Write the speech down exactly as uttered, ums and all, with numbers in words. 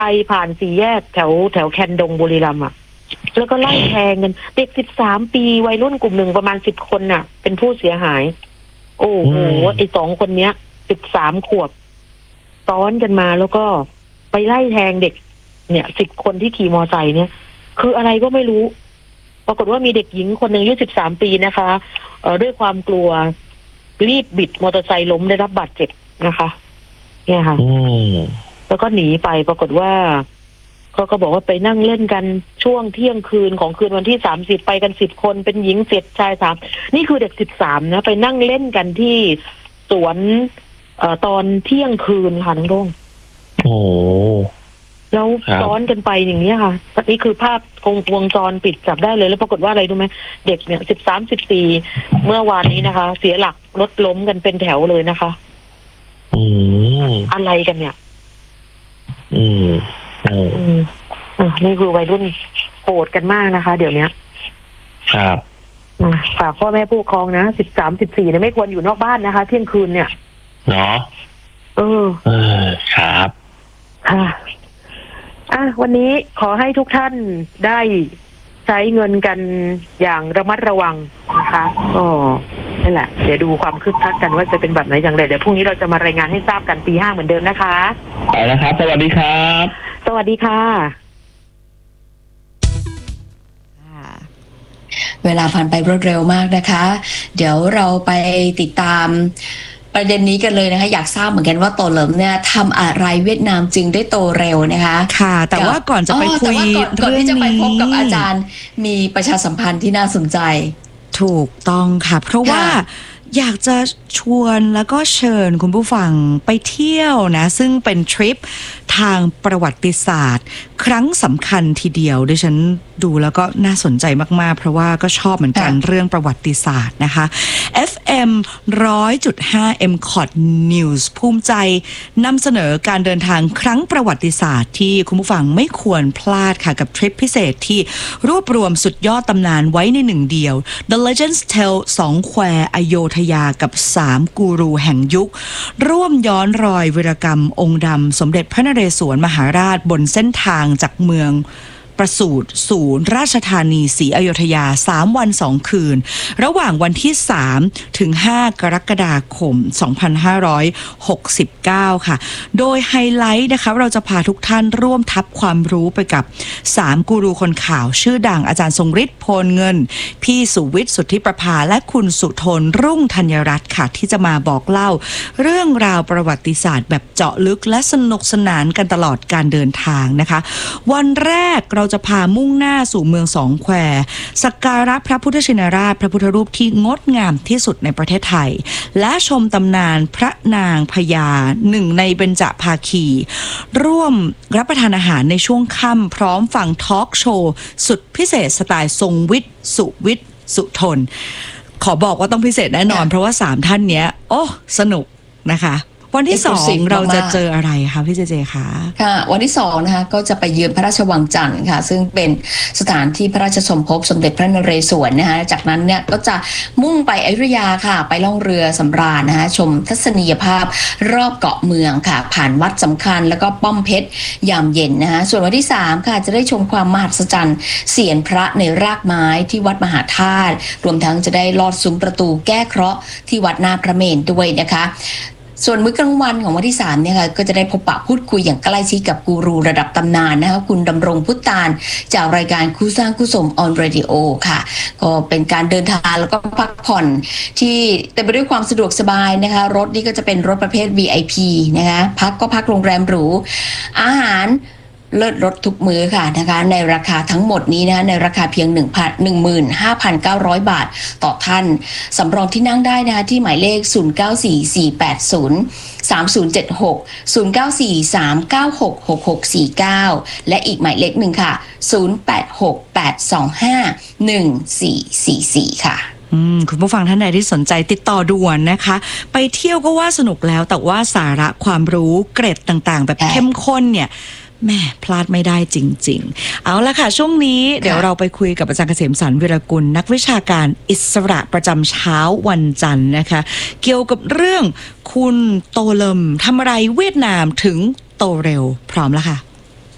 ไปผ่านสี่แยกแถวแถวแคนดงบุรีรัมย์อ่ะแล้วก็ไล่แทงกันเด็กสิบสามปีวัยรุ่นกลุ่มหนึ่งประมาณสิบคนน่ะเป็นผู้เสียหายโอ้โหไอ้สองคนเนี้ยสิบสามขวบซ้อนกันมาแล้วก็ไปไล่แทงเด็กเนี่ยสิบคนที่ขี่มอไซค์เนี่ยคืออะไรก็ไม่รู้ปรากฏว่ามีเด็กหญิงคนหนึ่งอายุสิบสามปีนะคะเอ่อด้วยความกลัวรีบบิดมอเตอร์ไซค์ล้มได้รับบาดเจ็บนะคะเนี่ยค่ะแล้วก็หนีไปปรากฏว่าเขาก็บอกว่าไปนั่งเล่นกันช่วงเที่ยงคืนของคืนวันที่สามสิบไปกันสิบคนเป็นหญิงเจ็ดชายสามนี่คือเด็กสิบสามนะไปนั่งเล่นกันที่สวนเอ่อตอนเที่ยงคืนค่ะน้องโด่งโอ้แล้วซ้อนกันไปอย่างนี้ค่ะนี่คือภาพกล้องวงจรปิดจับได้เลยแล้วปรากฏว่าอะไรรู้ไหมเด็กเนี่ยสิบสามสิบสี่เมื่อวานนี้นะคะเสียหลักรถล้มกันเป็นแถวเลยนะคะอืมอะไรกันเนี่ยอืมอืมอ่านี่คือวัยรุ่นโหดกันมากนะคะเดี๋ยวนี้ครับฝากพ่อแม่ผู้ปกครองนะสิบสามสิบสี่เนี่ยไม่ควรอยู่นอกบ้านนะคะเที่ยงคืนเนี่ยเนาะเออเออครับค่ะอ่ะวันนี้ขอให้ทุกท่านได้ใช้เงินกันอย่างระมัดระวังนะคะก็นั่นแหละเดี๋ยวดูความคึกคักกันว่าจะเป็นแบบไหนอย่างไรเดี๋ยวพรุ่งนี้เราจะมารายงานให้ทราบกันตีห้าเหมือนเดิมนะคะไปแล้วครับสวัสดีครับสวัสดีค่ะเวลาผ่านไปรวดเร็วมากนะคะเดี๋ยวเราไปติดตามประเด็นนี้กันเลยนะคะอยากทราบเหมือนกันว่าโตเหลิมเนี่ยทำอะไรเวียดนามจึงได้โตเร็วนะคะค่ะแต่ว่าก่อนจะไปคุยก่อนที่จะไปพบกับอาจารย์มีประชาสัมพันธ์ที่น่าสนใจถูกต้องค่ะเพราะว่าอยากจะชวนแล้วก็เชิญคุณผู้ฟังไปเที่ยวนะซึ่งเป็นทริปทางประวัติศาสตร์ครั้งสำคัญทีเดียวดิฉันดูแล้วก็น่าสนใจมากๆเพราะว่าก็ชอบเหมือนกันเรื่องประวัติศาสตร์นะคะ เอฟ เอ็ม หนึ่งร้อยจุดห้า เอ็ม คอท News ภูมิใจนำเสนอการเดินทางครั้งประวัติศาสตร์ที่คุณผู้ฟังไม่ควรพลาดค่ะกับทริปพิเศษที่รวบรวมสุดยอดตำนานไว้ในหนึ่งเดียว The Legends Tell สองแควอโยธยากับสามกูรูแห่งยุคร่วมย้อนรอยวีรกรรมองค์ดำสมเด็จพระนเรศวรมหาราชบนเส้นทางจากเมืองประสูติสู่ราชธานีศรีอยุธยาสามวันสองคืนระหว่างวันที่สามถึงห้ากรกฎาคมสองพันห้าร้อยหกสิบเก้าค่ะโดยไฮไลท์นะคะเราจะพาทุกท่านร่วมทับความรู้ไปกับสามกูรูคนข่าวชื่อดังอาจารย์ทรงฤทธิ์โพลเงินพี่สุวิทย์สุทธิประภาและคุณสุทนรุ่งธัญรัตน์ค่ะที่จะมาบอกเล่าเรื่องราวประวัติศาสตร์แบบเจาะลึกและสนุกสนานกันตลอดการเดินทางนะคะวันแรกเราจะพามุ่งหน้าสู่เมืองสองแควสักการะพระพุทธชินราชพระพุทธรูปที่งดงามที่สุดในประเทศไทยและชมตำนานพระนางพญาหนึ่งในเบญจภาคีร่วมรับประทานอาหารในช่วงค่ำพร้อมฟังทอล์กโชว์สุดพิเศษสไตล์ทรงวิทย์สุวิทย์สุทนขอบอกว่าต้องพิเศษแน่นอนเพราะว่าสามท่านเนี้ยโอ้สนุกนะคะวันที่สองเราจะเจออะไรคะพี่เจเจคะค่ะวันที่สองนะคะก็จะไปเยือนพระราชวังจันทร์ค่ะซึ่งเป็นสถานที่พระราชสมภพสมเด็จพระนเรศวรนะคะจากนั้นเนี่ยก็จะมุ่งไปอยุธยาค่ะไปล่องเรือสำราญนะคะชมทัศนียภาพรอบเกาะเมืองค่ะผ่านวัดสำคัญแล้วก็ป้อมเพชรยามเย็นนะคะส่วนวันที่สามค่ะจะได้ชมความมหัศจรรย์เสียนพระในรากไม้ที่วัดมหาธาตุรวมทั้งจะได้ลอดซุ้มประตูแก้เคราะห์ที่วัดนาพระเมรุด้วยนะคะส่วนมื้อกลางวันของวันที่สามเนี่ยค่ะก็จะได้พบปะพูดคุยอย่างใกล้ชิดกับกูรูระดับตำนานนะคะคุณดำรงพุทธานจากรายการคู่สร้างคู่สมออนเรดิโอค่ะก็เป็นการเดินทางแล้วก็พักผ่อนที่เต็มไปด้วยความสะดวกสบายนะคะรถนี่ก็จะเป็นรถประเภท วี ไอ พี นะคะพักก็พักโรงแรมหรูอาหารเลิศรสทุกมื้อค่ะนะคะในราคาทั้งหมดนี้นะในราคาเพียง หนึ่งหมื่นห้าพันเก้าร้อย บาทต่อท่านสำรองที่นั่งได้นะคะที่หมายเลขศูนย์ เก้า สี่ สี่ แปด ศูนย์ สาม ศูนย์ เจ็ด หก ศูนย์ เก้า สี่ สาม เก้า หก หก หก สี่ เก้าและอีกหมายเลขหนึ่งค่ะศูนย์ แปด หก แปด สอง ห้า หนึ่ง สี่ สี่ สี่ค่ะคุณผู้ฟังท่านใดที่สนใจติดต่อด่วนนะคะไปเที่ยวก็ว่าสนุกแล้วแต่ว่าสาระความรู้เกร็ดต่างๆแบบเข้มข้นเนี่ยแม่พลาดไม่ได้จริงๆเอาละค่ะช่วงนี้เดี๋ยวเราไปคุยกับอาจารย์เกษมสรร วิรกุลนักวิชาการอิสระประจำเช้าวันจันทร์นะคะเกี่ยวกับเรื่องคุณโตเลิมทำอะไรเวียดนามถึงโตเร็วพร้อมแล้วค่ะ